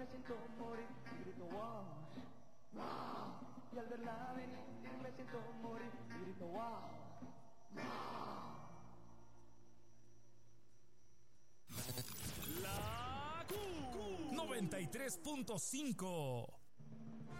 me siento morir y grito wow, wow. Y al verla venir me siento morir y grito wow, wow. La Q 93.5